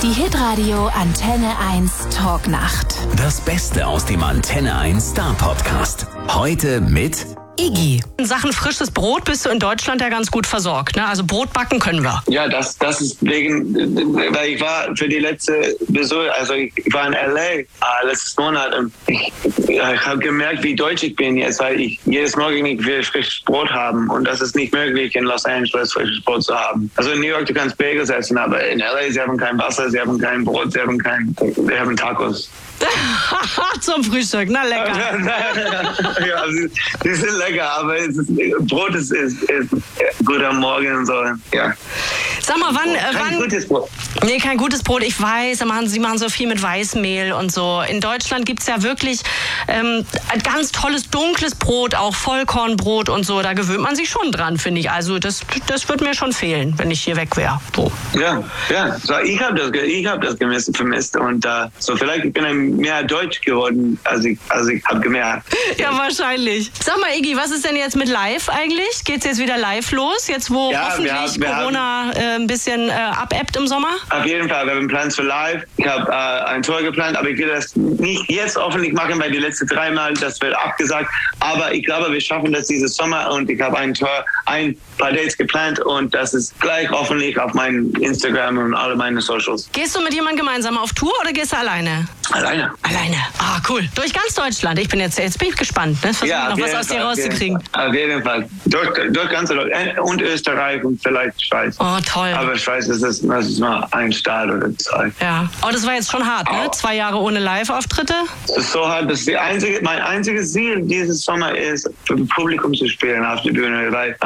Die Hitradio Antenne 1 Talknacht. Das Beste aus dem Antenne 1 Star Podcast. Heute mit Iggy. In Sachen frisches Brot bist du in Deutschland ja ganz gut versorgt, ne? Also Brot backen können wir. Ja, das ist wegen, weil ich war für die letzte Besuch, also ich war in L.A. Letztes Monat und ich habe gemerkt, wie deutsch ich bin jetzt, weil ich jedes Morgen ich will frisches Brot haben und das ist nicht möglich in Los Angeles frisches Brot zu haben. Also in New York du kannst Bagels essen, aber in L.A. sie haben kein Wasser, sie haben kein Brot, sie haben Tacos. Zum Frühstück, na lecker. Ja, die sind lecker, aber Brot ist gut am Morgen und so. Ja. Sag mal, Kein gutes Brot. Nee, kein gutes Brot, ich weiß, sie machen so viel mit Weißmehl und so. In Deutschland gibt's ja wirklich ein ganz tolles dunkles Brot, auch Vollkornbrot und so. Da gewöhnt man sich schon dran, finde ich. Also das wird mir schon fehlen, wenn ich hier weg wäre. So. Ja. So, ich habe das vermisst und so vielleicht bin ich mehr deutsch geworden, als ich habe gemerkt. Ja, wahrscheinlich. Sag mal, Iggy, was ist denn jetzt mit live eigentlich? Geht's jetzt wieder live los? Jetzt, wo hoffentlich Corona ein bisschen abebbt im Sommer? Auf jeden Fall, wir haben Plans für live. Ich habe ein Tour geplant, aber ich will das nicht jetzt öffentlich machen, weil die letzten 3 Mal, das wird abgesagt. Aber ich glaube, wir schaffen das dieses Sommer und ich habe ein paar Dates geplant und das ist gleich öffentlich auf meinem Instagram und alle meine Socials. Gehst du mit jemandem gemeinsam auf Tour oder gehst du alleine? Alleine. Ah, cool. Durch ganz Deutschland. Jetzt bin ich gespannt. Ne? Versuche noch was aus dir rauszukriegen. Auf jeden Fall. Durch ganz Deutschland und Österreich und vielleicht Schweiz. Oh, toll. Aber Schweiz das ist nur ein Staat oder 2. Ja. Oh, das war jetzt schon hart, ne? 2 Jahre ohne Live-Auftritte. Das ist so hart. Das ist mein einziges Ziel dieses Sommer ist, für das Publikum zu spielen auf der Bühne, weil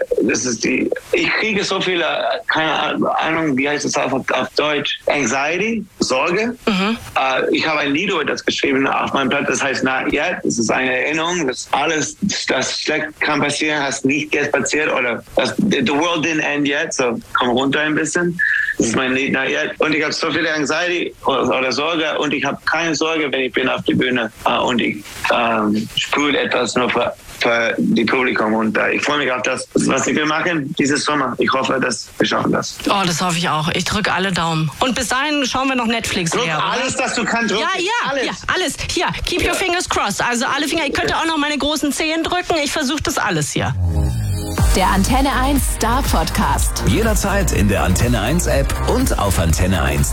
ich kriege so viele, keine Ahnung, wie heißt das auf Deutsch, Anxiety, Sorge. Mhm. Ich habe ein Lied über das geschrieben auf meinem Blatt, das heißt Not Yet. Das ist eine Erinnerung, dass alles, das schlecht kann passieren, hast nicht jetzt passiert oder the world didn't end yet, so komm runter ein bisschen. Das ist mein Lied Not Yet. Und ich habe so viele Anxiety oder Sorge und ich habe keine Sorge, wenn ich bin auf der Bühne und ich spüre etwas nur für die Publikum und ich freue mich auf das, was ich will machen dieses Sommer. Ich hoffe, dass wir schaffen das. Oh, das hoffe ich auch. Ich drücke alle Daumen. Und bis dahin schauen wir noch Netflix her. Alles, das du kannst drücken. Ja, alles. Hier, keep your fingers crossed. Also alle Finger. Ich könnte auch noch meine großen Zehen drücken. Ich versuche das alles hier. Der Antenne 1 Star Podcast. jederzeit in der Antenne 1 App und auf antenne1.de.